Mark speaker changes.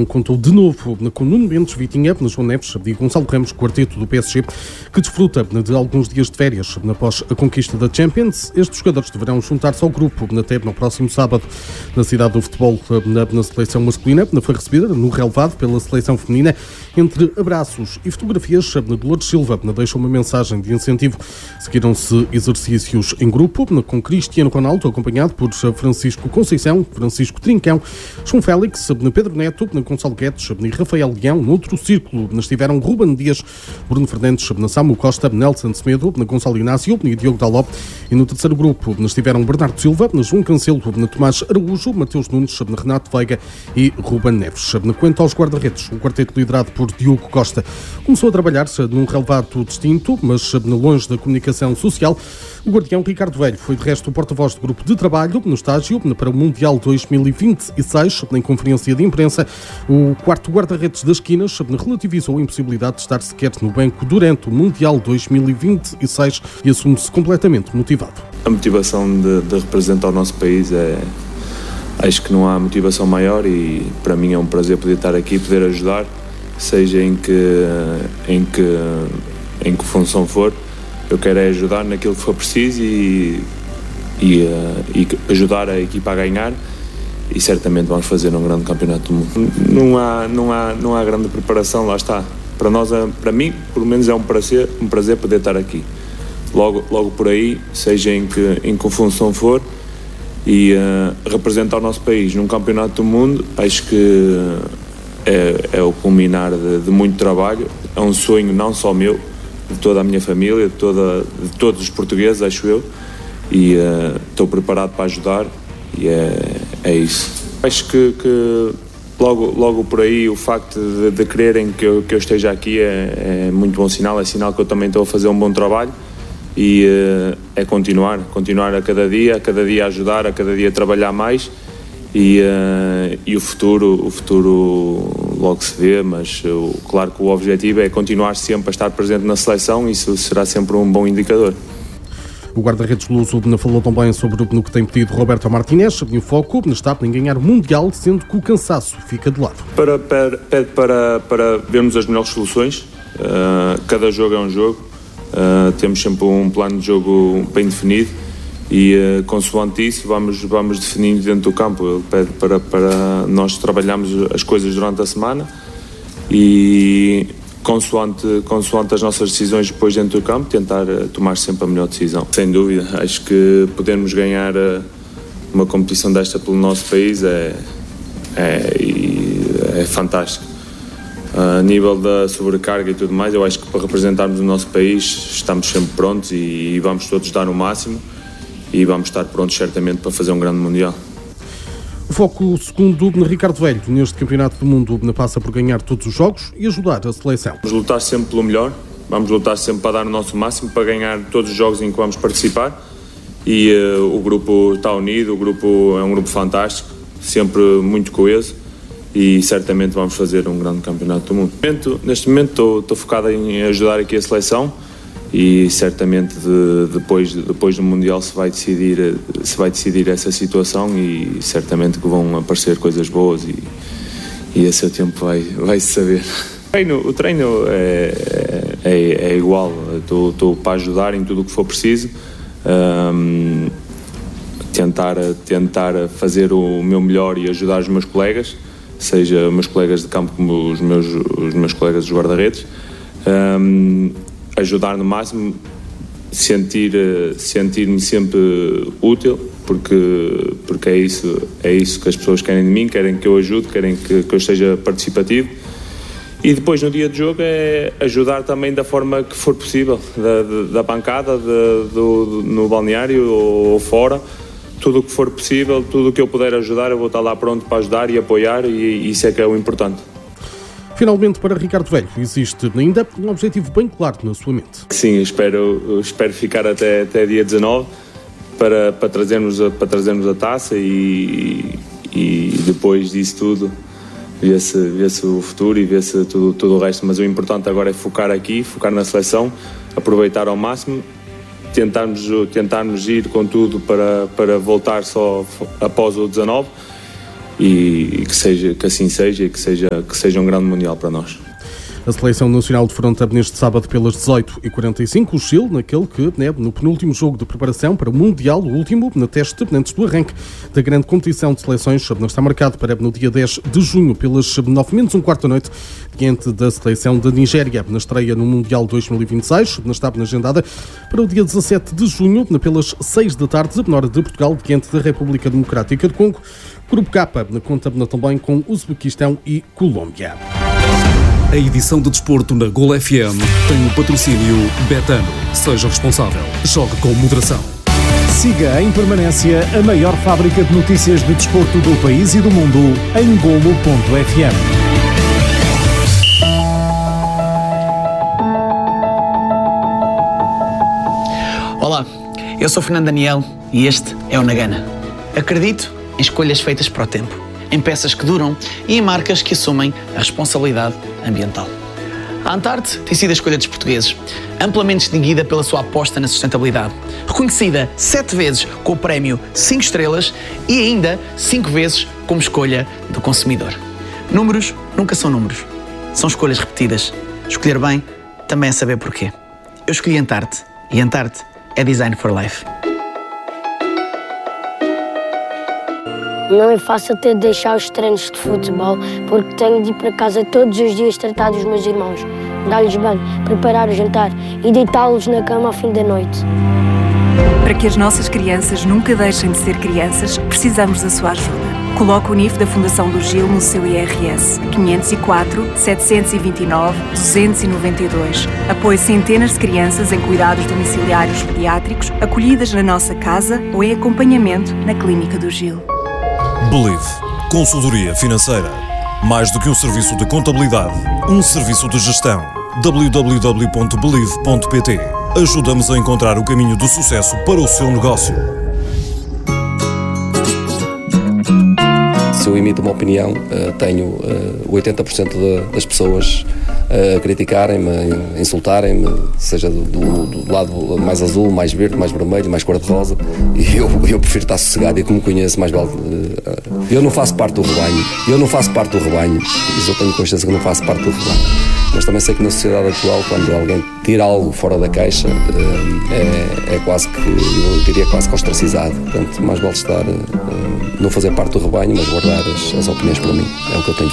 Speaker 1: Dragão contou de novo com Nuno Mendes, Vitinha, João Neves e Gonçalo Ramos, quarteto do PSG, que desfruta de alguns dias de férias após a conquista da Champions. Estes jogadores deverão juntar-se ao grupo até no próximo sábado na cidade do futebol. Na seleção masculina foi recebida no relevado pela seleção feminina. Entre abraços e fotografias, Dolores Silva deixou uma mensagem de incentivo. Seguiram-se exercícios em grupo com Cristiano Ronaldo, acompanhado por Francisco Conceição, Francisco Trincão, João Félix, Pedro Neto, Gonçalo Guedes e Rafael Leão. No outro círculo estiveram Ruben Dias, Bruno Fernandes, Samu Costa, Nelson Semedo, Gonçalo Inácio e Diogo Dalot. E no terceiro grupo estiveram Bernardo Silva, João Cancelo, Tomás Araújo, Mateus Nunes, Renato Veiga e Ruben Neves. Quanto aos guarda-redes, o quarteto liderado por Diogo Costa começou a trabalhar-se num relevado distinto, mas longe da comunicação social. O guardião Ricardo Velho foi de resto o porta-voz do grupo de trabalho no estágio para o Mundial 2026. Em conferência de imprensa, o quarto guarda-redes das esquinas relativizou a impossibilidade de estar sequer no banco durante o Mundial 2026 e assume-se completamente motivado.
Speaker 2: A motivação de representar o nosso país acho que não há motivação maior, e para mim é um prazer poder estar aqui, poder ajudar, seja em que função for. Eu quero ajudar naquilo que for preciso e ajudar a equipa a ganhar, e certamente vamos fazer um grande campeonato do mundo. Não há grande preparação, lá está. Para mim, pelo menos é um prazer poder estar aqui. Logo por aí, seja em que função for, e representar o nosso país num campeonato do mundo, acho que é o culminar de muito trabalho. É um sonho não só meu, de toda a minha família, de todos os portugueses, acho eu, e estou preparado para ajudar, e é isso. Acho que logo por aí o facto de quererem que eu esteja aqui é muito bom sinal, é sinal que eu também estou a fazer um bom trabalho, e é continuar a cada dia a ajudar, a cada dia a trabalhar mais, e o futuro logo se vê, mas claro que o objetivo é continuar sempre a estar presente na seleção, e isso será sempre um bom indicador.
Speaker 1: O guarda-redes luso falou também sobre o que tem pedido Roberto Martínez, e o foco está em ganhar o Mundial, sendo que o cansaço fica de lado.
Speaker 2: Pede para vermos as melhores soluções. Cada jogo é um jogo, temos sempre um plano de jogo bem definido, e consoante isso vamos definindo dentro do campo. Ele pede para nós trabalharmos as coisas durante a semana, e consoante as nossas decisões depois dentro do campo, tentar tomar sempre a melhor decisão. Sem dúvida, acho que podermos ganhar uma competição desta pelo nosso país é fantástico. A nível da sobrecarga e tudo mais, eu acho que para representarmos o nosso país estamos sempre prontos, e vamos todos dar o máximo, e vamos estar prontos certamente para fazer um grande Mundial.
Speaker 1: O foco, segundo Ricardo Velho, neste Campeonato do Mundo passa por ganhar todos os jogos e ajudar a seleção.
Speaker 2: Vamos lutar sempre pelo melhor, vamos lutar sempre para dar o nosso máximo, para ganhar todos os jogos em que vamos participar, e o grupo está unido, o grupo é um grupo fantástico, sempre muito coeso, e certamente vamos fazer um grande Campeonato do Mundo. Neste momento estou focado em ajudar aqui a seleção, e certamente depois do Mundial se vai decidir essa situação, e certamente que vão aparecer coisas boas, e a seu tempo vai-se saber. O treino é igual, estou para ajudar em tudo o que for preciso, tentar fazer o meu melhor e ajudar os meus colegas, seja os meus colegas de campo como os meus colegas dos guarda-redes. Ajudar no máximo, sentir-me sempre útil, porque é isso que as pessoas querem de mim, querem que eu ajude, querem que eu esteja participativo, e depois no dia de jogo é ajudar também da forma que for possível, da bancada, no balneário ou fora, tudo o que for possível, tudo o que eu puder ajudar, eu vou estar lá pronto para ajudar e apoiar, e isso é que é o importante.
Speaker 1: Finalmente, para Ricardo Velho, existe ainda um objetivo bem claro na sua mente.
Speaker 2: Sim, espero ficar até dia 19 para trazermos a taça, e depois disso tudo vê-se o futuro e vê-se tudo o resto. Mas o importante agora é focar na seleção, aproveitar ao máximo, tentarmos ir com tudo para voltar só após o 19, e que assim seja e que seja um grande Mundial para nós.
Speaker 1: A Seleção Nacional defronta neste sábado pelas 18h45 o Chile, naquele que, no penúltimo jogo de preparação para o Mundial, o último, na teste antes do arranque da grande competição de seleções, está marcado para no dia 10 de junho, pelas 9:15 da noite, diante da Seleção da Nigéria, na estreia no Mundial 2026, está agendada para o dia 17 de junho, pelas 6 da tarde, na hora de Portugal, diante da República Democrática do Congo. Grupo K conta também com Uzbequistão e Colômbia.
Speaker 3: A edição de desporto na Gol FM tem o patrocínio Betano. Seja responsável. Jogue com moderação.
Speaker 4: Siga em permanência a maior fábrica de notícias de desporto do país e do mundo em golo.fm.
Speaker 5: Olá, eu sou Fernando Daniel e este é o Nagana. Acredito em escolhas feitas para o tempo, em peças que duram e em marcas que assumem a responsabilidade ambiental. A Antarte tem sido a escolha dos portugueses, amplamente distinguida pela sua aposta na sustentabilidade, reconhecida 7 vezes com o prémio 5 estrelas e ainda 5 vezes como escolha do consumidor. Números nunca são números, são escolhas repetidas. Escolher bem também é saber porquê. Eu escolhi Antarte e Antarte é Design for Life.
Speaker 6: Não é fácil ter de deixar os treinos de futebol, porque tenho de ir para casa todos os dias tratar dos meus irmãos, dar-lhes banho, preparar o jantar e deitá-los na cama ao fim da noite.
Speaker 7: Para que as nossas crianças nunca deixem de ser crianças, precisamos da sua ajuda. Coloque o NIF da Fundação do Gil no seu IRS 504 729 292. Apoie centenas de crianças em cuidados domiciliários pediátricos, acolhidas na nossa casa ou em acompanhamento na Clínica do Gil.
Speaker 8: Believe. Consultoria financeira. Mais do que um serviço de contabilidade, um serviço de gestão. www.believe.pt. Ajuda-nos a encontrar o caminho do sucesso para o seu negócio.
Speaker 9: Se eu emito uma opinião, tenho 80% das pessoas a criticarem-me, a insultarem-me, seja do lado mais azul, mais verde, mais vermelho, mais cor-de-rosa, e eu prefiro estar sossegado, e como conheço, mais vale. Eu não faço parte do rebanho, mas eu tenho consciência que não faço parte do rebanho. Mas também sei que na sociedade atual, quando alguém tira algo fora da caixa, é quase que, eu diria, quase que ostracizado. Portanto, mais vale estar, não fazer parte do rebanho, mas guardar as opiniões para mim. É o que eu tenho.